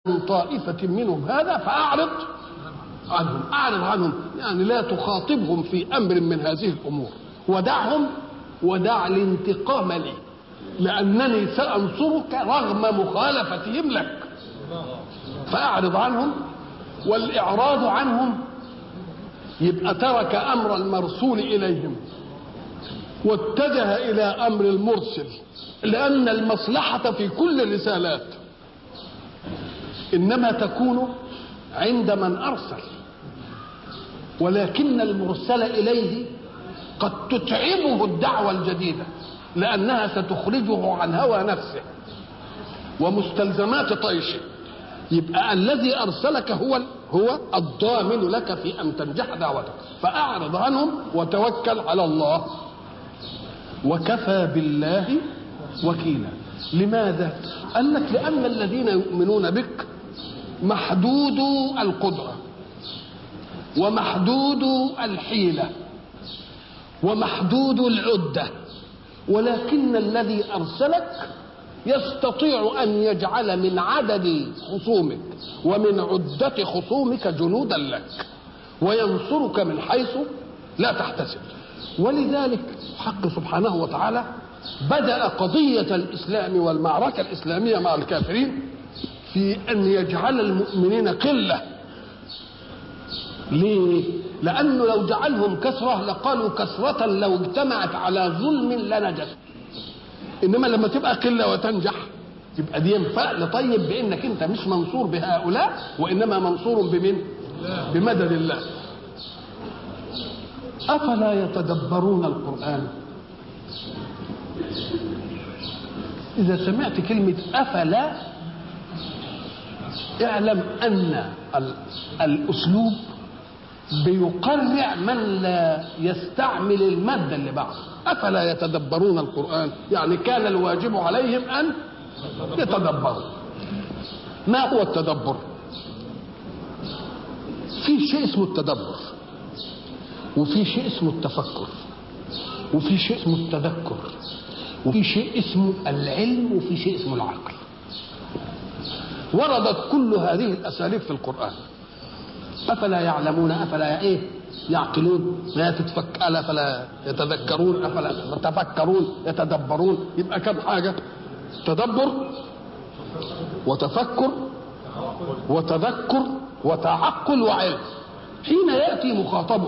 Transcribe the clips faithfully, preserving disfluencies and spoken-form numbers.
من طائفة منهم هذا فأعرض عنهم أعرض عنهم يعني لا تخاطبهم في أمر من هذه الأمور، ودعهم ودع الانتقام لي لأنني سأنصرك رغم مخالفتهم لك. فأعرض عنهم، والإعراض عنهم يبقى ترك أمر المرسول إليهم واتجه إلى أمر المرسل، لأن المصلحة في كل الرسالات إنما تكون عند من أرسل، ولكن المرسل إليه قد تتعبه الدعوة الجديدة لأنها ستخرجه عن هوى نفسه ومستلزمات طيشه. يبقى الذي أرسلك هو هو الضامن لك في أن تنجح دعوتك. فأعرض عنهم وتوكل على الله وكفى بالله وكيلا. لماذا؟ قال لك لأن الذين يؤمنون بك محدود القدرة ومحدود الحيلة ومحدود العدة، ولكن الذي أرسلك يستطيع أن يجعل من عدد خصومك ومن عدة خصومك جنودا لك وينصرك من حيث لا تحتسب. ولذلك حق سبحانه وتعالى بدأ قضية الإسلام والمعركة الإسلامية مع الكافرين في أن يجعل المؤمنين قلة. ليه؟ لأنه لو جعلهم كثرة لقالوا كثرة لو اجتمعت على ظلم لنجت، إنما لما تبقى قلة وتنجح يبقى دي فعل طيب بأنك أنت مش منصور بهؤلاء وإنما منصور بمن؟ بمدد الله. أفلا يتدبرون القرآن؟ إذا سمعت كلمة أفلا اعلم أن الأسلوب بيقرع من لا يستعمل المادة اللي بعده. أفلا يتدبرون القرآن يعني كان الواجب عليهم أن يتدبروا. ما هو التدبر؟ في شيء اسمه التدبر، وفي شيء اسمه التفكر، وفي شيء اسمه التذكر، وفي شيء اسمه العلم، وفي شيء اسمه العقل. وردت كل هذه الأساليب في القرآن. أفلا يعلمون، أفلا إيه يعقلون، لا تتفك ألا فلا يتذكرون، أفلا يتفكرون يتدبرون. يبقى كم حاجة؟ تدبر وتفكر وتذكر وتعقل وعلم. حين يأتي مخاطبك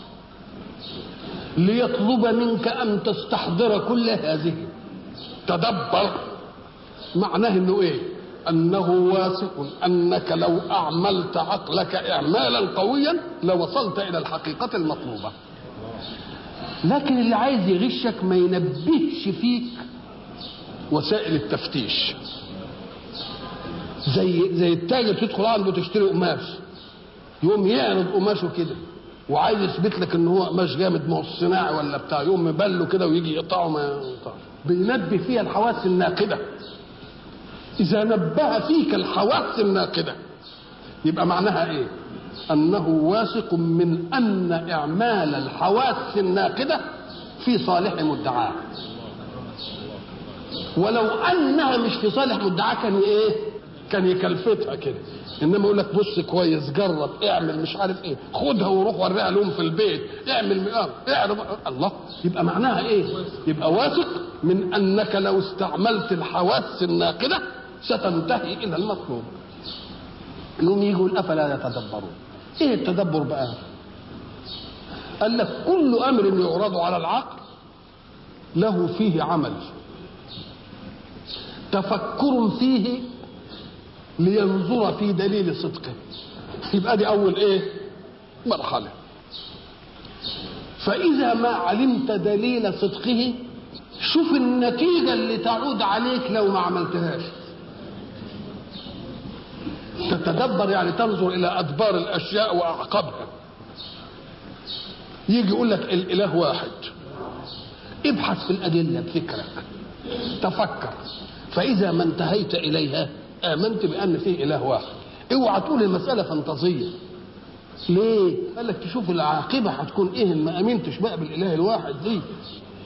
ليطلب منك أن تستحضر كل هذه تدبر، معناه إنه إيه؟ أنه واثق أنك لو أعملت عقلك إعمالا قويا لوصلت إلى الحقيقة المطلوبة. لكن اللي عايز يغشك ما ينبهش فيك وسائل التفتيش. زي زي التاجر تدخل عنده تشتري قماش، يوم يعرض قماشه كده وعايز يثبت لك ان هو قماش جامد، ما هو الصناعي ولا بتاع، يوم مبله كده ويجي يقطعه ما يقطعه. بينبه فيها الحواس الناقده. إذا نبه فيك الحواس الناقدة يبقى معناها إيه؟ أنه واثق من أن إعمال الحواس الناقدة في صالح مدعاه، ولو أنها مش في صالح مدعاه كان إيه؟ كان يكلفتها كده. إنما يقول لك بص كويس، جرب، اعمل مش عارف إيه، خدها وروح وريها لهم في البيت، اعمل مقام، اعرف الله. يبقى معناها إيه؟ يبقى واثق من أنك لو استعملت الحواس الناقدة ستنتهي إلى المطلوب. يوم يقول أفلا يتدبرون. إيه التدبر بقى؟ قال لك كل أمر يعرض على العقل له فيه عمل، تفكر فيه لينظر في دليل صدقه. يبقى دي أول إيه؟ مرحلة. فإذا ما علمت دليل صدقه شوف النتيجة اللي تعود عليك لو ما عملتهاش. تتدبر يعني تنظر إلى أدبار الأشياء وأعقابها. يجي يقول لك الإله واحد، ابحث في الأدلة بفكرك، تفكر، فإذا ما انتهيت إليها آمنت بأن فيه إله واحد. اوعى تقول المسألة فانتازية. ليه؟ قال لك تشوف العاقبة هتكون إيه. ما أمنتش بقى بالإله الواحد دي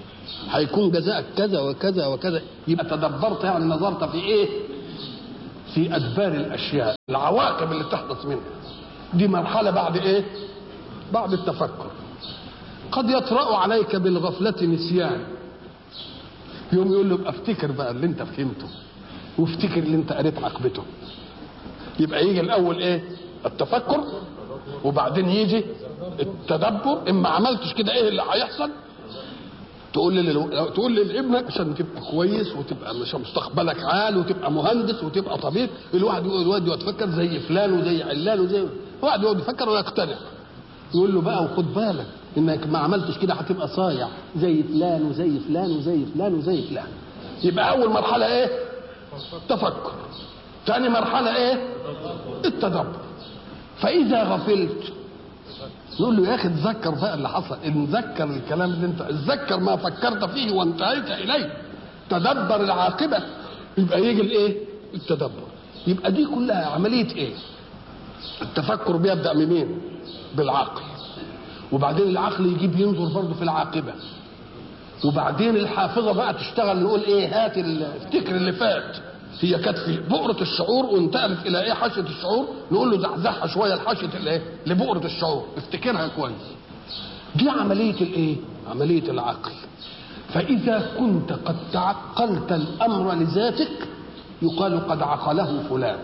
هيكون جزاءك كذا وكذا وكذا. يبقى تدبرت يعني نظرت في إيه؟ في أدبار الأشياء، العواقب اللي تحدث منها. دي مرحلة بعد إيه؟ بعد التفكر. قد يطرأ عليك بالغفلة نسيان، يوم يقول له ابقى افتكر بقى اللي انت فهمته وافتكر اللي انت قريت عقبته. يبقى يجي الأول إيه؟ التفكر، وبعدين يجي التدبر. إما عملتش كده إيه اللي هيحصل؟ تقول لي تقول لابنك عشان تبقى كويس وتبقى مش مستقبلك عال وتبقى مهندس وتبقى طبيب. الواحد يقول الواد يتفكر زي فلان وزي علان وزي واحد يقعد يفكر ويقتنع. يقول له بقى وخد بالك انك ما عملتش كده هتبقى صايع زي فلان وزي فلان وزي فلان وزي فلان. يبقى اول مرحله ايه؟ تفكر. ثاني مرحله ايه؟ التدبر. فاذا غفلت نقول له يا اخي تذكر بقى اللي حصل، نذكر الكلام اللي انت تذكر ما فكرت فيه وانتهيت اليه، تدبر العاقبه. يبقى يجي الايه؟ التدبر. يبقى دي كلها عمليه ايه؟ التفكر بيبدا منين؟ بالعقل، وبعدين العقل يجيب ينظر برضه في العاقبه، وبعدين الحافظه بقى تشتغل نقول ايه؟ هات افتكر اللي فات. هي كانت في بؤرة الشعور وانتقلت الى ايه؟ حاشية الشعور. نقول له زحزحها شويه لحاشية الايه؟ لبؤرة الشعور، افتكرها كويس. دي عمليه الايه؟ عمليه العقل. فاذا كنت قد تعقلت الامر لذاتك يقال قد عقله فلان.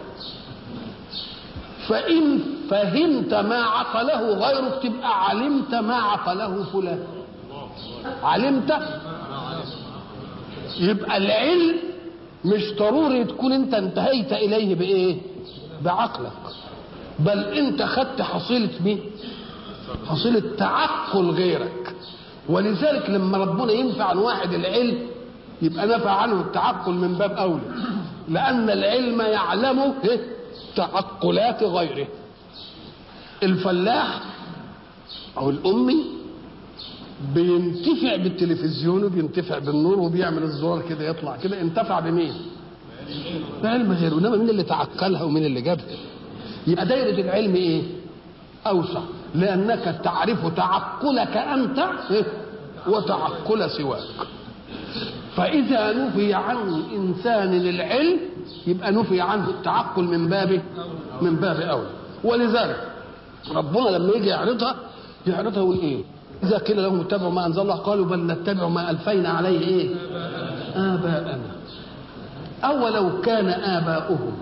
فان فهمت ما عقله غيرك تبقى علمت ما عقله فلان. علمت. يبقى العلم مش ضروري تكون انت انتهيت اليه بايه؟ بعقلك، بل انت خدت حصيله مين؟ حصيله تعقل غيرك. ولذلك لما ربنا ينفع عن واحد العلم يبقى نفع عنه التعقل من باب اولى، لان العلم يعلم تعقلات غيره. الفلاح او الامي بينتفع بالتلفزيون وبينتفع بالنور وبيعمل الزرار كده يطلع كده، انتفع بمين؟ بعلم غيره. انما مين اللي تعقلها ومين اللي جابها؟ يبقى دايره العلم ايه؟ اوسع، لانك تعرف تعقلك انت وتعقل سواك. فاذا نفي عن انسان العلم يبقى نفي عنه التعقل من باب من باب اولى. ولذلك ربنا لما يجي يعرضها يعرضها يقول ايه؟ إذا قيل لهم اتبعوا ما أنزل الله قالوا بل نتبع ما ألفينا عليه إيه؟ آباءنا. أولو كان آباؤهم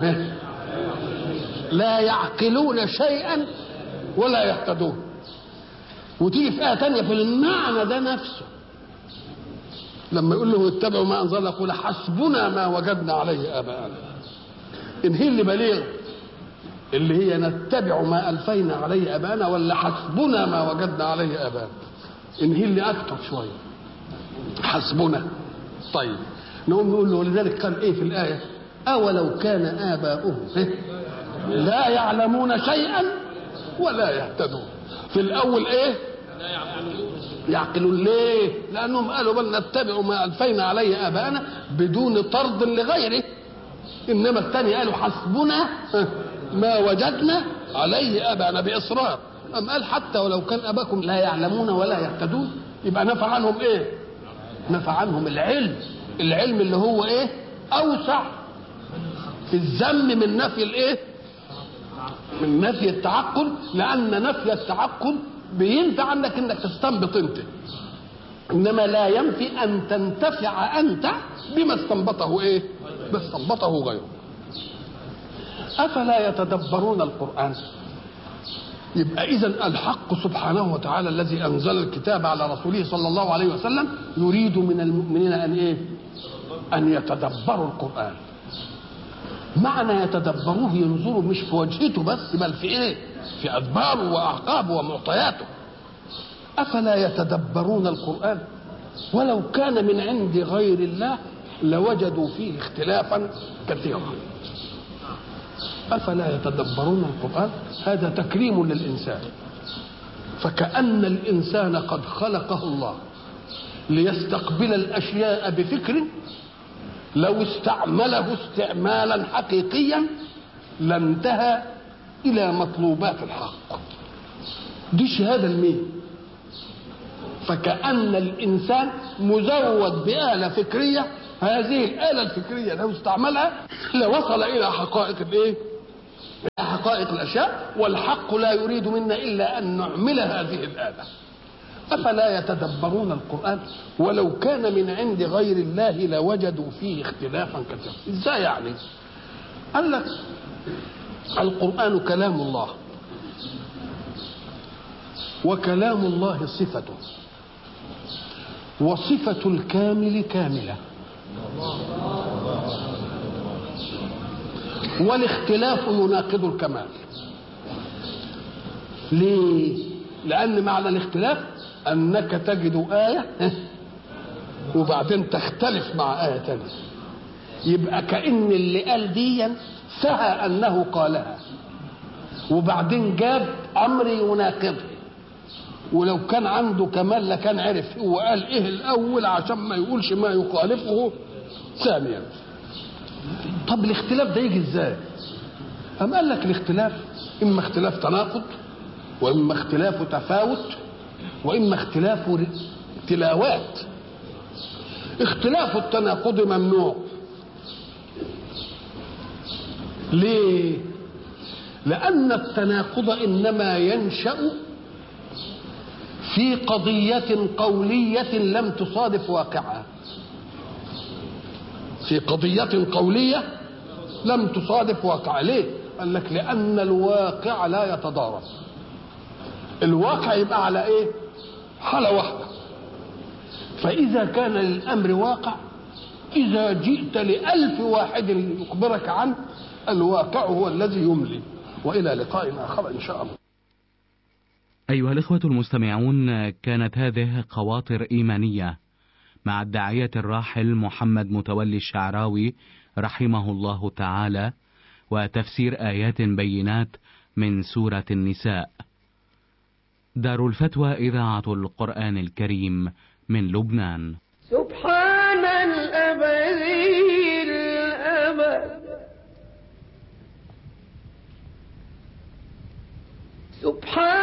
لا يعقلون شيئا ولا يهتدون. وتيجي في آية تانية في المعنى ده نفسه لما يقول له اتبعوا ما أنزل الله يقول حسبنا ما وجدنا عليه آباءنا. إن هي اللي بليغ اللي هي نتبع ما ألفينا عليه آباءنا ولا حسبنا ما وجدنا عليه آباءنا؟ إن هي اللي أكتر شوية حسبنا. طيب نقوم نقول له ولذلك قال إيه في الآية؟ أولو كان آباؤهم لا يعلمون شيئا ولا يهتدون. في الأول إيه؟ يعقلون. ليه؟ لأنهم قالوا بل نتبع ما ألفينا عليه آباءنا بدون طرد لغيره. إنما الثاني قالوا حسبنا ما وجدنا عليه آباءنا بإصرار. أم قال حتى ولو كان أباكم لا يعلمون ولا يهتدون يبقى نفع عنهم إيه؟ نفع عنهم العلم. العلم اللي هو إيه؟ أوسع في الذم من نفي الإيه؟ من نفي التعقل، لأن نفي التعقل بينفع عنك إنك تستنبط أنت، إنما لا ينفي أن تنتفع أنت بما استنبطه إيه؟ بما استنبطه غيره. أفلا يتدبرون القرآن؟ يبقى إذن الحق سبحانه وتعالى الذي أنزل الكتاب على رسوله صلى الله عليه وسلم يريد من المؤمنين أن إيه؟ أن يتدبروا القرآن. معنى يتدبروه ينظروا مش في وجهته بس بل في إيه؟ في أدباره وأعقابه ومعطياته. أفلا يتدبرون القرآن ولو كان من عند غير الله لوجدوا فيه اختلافا كثيرا. أفلا يتدبرون القرآن؟ هذا تكريم للإنسان، فكأن الإنسان قد خلقه الله ليستقبل الأشياء بفكر لو استعمله استعمالا حقيقيا لانتهى إلى مطلوبات الحق. دي شهادة لمين؟ فكأن الإنسان مزود بآلة فكرية هذه الآلة الفكرية لو استعملها لوصل إلى حقائق الإيه؟ إلى حقائق الأشياء، والحق لا يريد منا إلا أن نعمل هذه الآلة. أفلا يتدبرون القرآن ولو كان من عند غير الله لوجدوا فيه اختلافا كثيرا. إزاي يعني؟ قال لك القرآن كلام الله، وكلام الله صفته، وصفة الكامل كاملة، والاختلاف يناقض الكمال. ليه؟ لأن معنى الاختلاف أنك تجد آية وبعدين تختلف مع آية تانية، يبقى كأن اللي قال ديا سهى أنه قالها وبعدين جاب أمر يناقضه، ولو كان عنده كمال لكان عرف هو قال إيه الأول عشان ما يقولش ما يخالفه ثانيا. طب الاختلاف ده يجي إزاي؟ أم قال لك الاختلاف إما اختلاف تناقض، وإما اختلاف تفاوت، وإما اختلاف تلاوات. اختلاف التناقض ممنوع. ليه؟ لأن التناقض إنما ينشأ في قضية قولية لم تصادف واقعها، في قضية قولية لم تصادف واقعها. ليه؟ قال لك لأن الواقع لا يتضارب. الواقع يبقى على ايه؟ حالة واحدة. فإذا كان للأمر واقع، إذا جئت لألف واحد يخبرك عنه، الواقع هو الذي يملي. وإلى لقاء آخر إن شاء الله. أيها الإخوة المستمعون، كانت هذه خواطر إيمانية مع الداعية الراحل محمد متولي الشعراوي رحمه الله تعالى، وتفسير آيات بينات من سورة النساء. دار الفتوى إذاعة القرآن الكريم من لبنان. سبحان الأبدي الأبد، سبحان